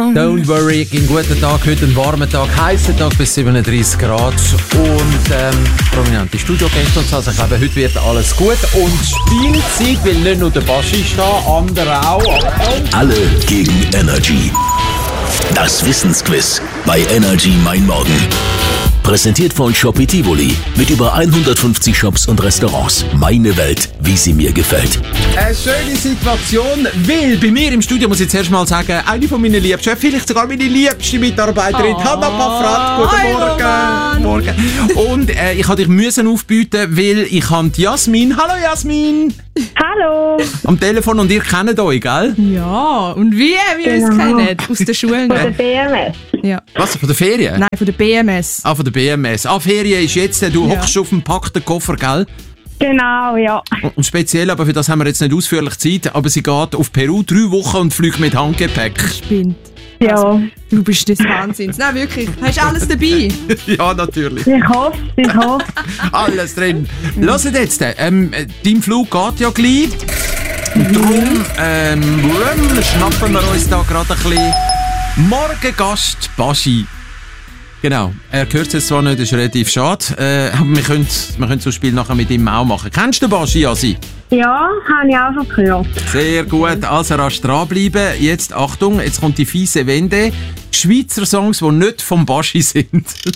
Don't worry, ein guter Tag, heute ein warmer Tag, heißer Tag bis 37 Grad und prominente Studiogäste und so. Also ich glaube, heute wird alles gut und Spielzeit, weil nicht nur der Baschi ist da, andere auch. Alle gegen Energy. Das Wissensquiz bei Energy Mein Morgen. Präsentiert von Shopee Tivoli mit über 150 Shops und Restaurants. Meine Welt, wie sie mir gefällt. Eine schöne Situation, weil bei mir im Studio, muss ich zuerst mal sagen, eine von meinen liebsten, vielleicht sogar meine liebste Mitarbeiterin, Hanna Paffrat. Guten Morgen. Und ich musste dich müssen aufbieten, weil ich habe die Jasmin. Hallo Jasmin. Hallo. Am Telefon und ihr kennt euch, gell? Ja, und wie wir uns kennen? Aus der Schule. Von der BMS. Ja. Was, von der Ferien? Nein, von der BMS. Ah, von der BMS. Ah, Ferien ist jetzt, du hockst auf dem packten Koffer, gell? Genau, ja. Und speziell, aber für das haben wir jetzt nicht ausführlich Zeit, aber sie geht auf Peru 3 Wochen und fliegt mit Handgepäck. Spinnt. Ja. Also, du bist des Wahnsinns. Nein, wirklich. Hast du alles dabei? Ja, natürlich. Ich hoffe. Alles drin. Hört jetzt, dein Flug geht ja gleich. Darum schnappen wir uns da gerade ein bisschen Morgengast Baschi. Genau, er hört es jetzt zwar nicht, das ist relativ schade, aber wir können das Spiel nachher mit ihm auch machen. Kennst du den Baschi, Asi? Ja, habe ich auch schon gehört. Sehr gut, also rasch dranbleiben. Jetzt, Achtung, jetzt kommt die fiese Wende. Schweizer Songs, die nicht vom Baschi sind.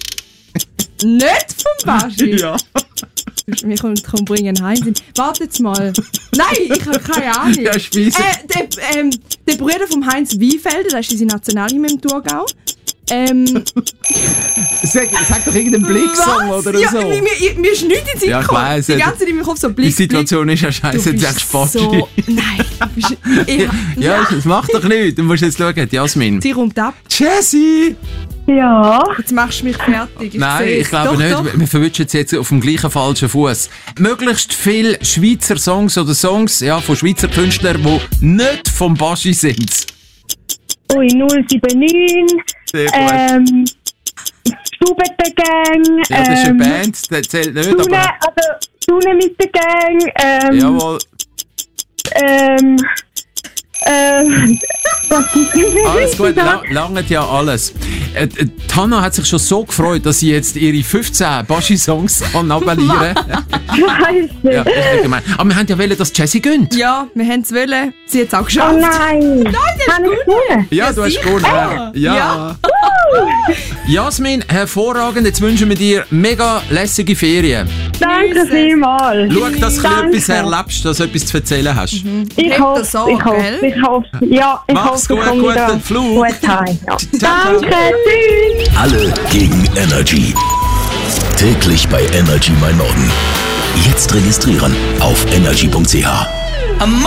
Nicht vom Baschi? Ja. Wir können bringen heim. Warte jetzt mal. Nein, ich habe keine Ahnung. Ja, Speise. Der Bruder von Heinz Wiefelder, das ist unsere Nationalhymne im Thurgau. Sag doch irgendeinen Blicksong oder ja, so. Mir ist nichts in den Ja, Sinn ich gekommen. weiss, Die ganze Zeit in meinem Kopf so Blick. Die Situation ist ja Du scheiße, jetzt bist sagst du Baschi. so... Nein. Ja, das macht doch nichts. Du musst jetzt schauen, Jasmin. Sie räumt ab. Jessie! Ja. Jetzt machst du mich fertig. Nein, seh's. ich glaube Doch, nicht. doch. Wir verwischen jetzt auf dem gleichen falschen Fuß. Möglichst viele Schweizer Songs oder Songs von Schweizer Künstlern, die nicht vom Baschi sind. Ui, 079. Sehr gut. Stubentengang. Ja, das ist eine Band, das zählt nicht, aber... Tune mit der Gang. Jawohl. Alles gut, langt ja alles. Hanna hat sich schon so gefreut, dass sie jetzt ihre 15 Baschi-Songs abonnieren kann. Scheiße. Ja, richtig gemein. Aber wir haben ja wollen, dass Jessie gönnt. Ja, wir haben es wollen. Sie hat es auch geschafft. Oh nein. Nein, das Kann ist ich gut. gewonnen? Ja, du hast gewonnen. Ja. Jasmin, hervorragend. Jetzt wünschen wir dir mega lässige Ferien. Danke vielmals. Schau, dass du Danke. etwas erlebst, dass du etwas zu erzählen hast. Ich Hebt hoffe, das an, ich hoffe, gell? ich hoffe. Ja, ich Mach's hoffe, gut, ich komme guten wieder Flug. gut heim. Ja. Ciao, Danke, tschüss. Alle gegen Energy. Täglich bei Energy Mein Morgen. Jetzt registrieren auf energy.ch.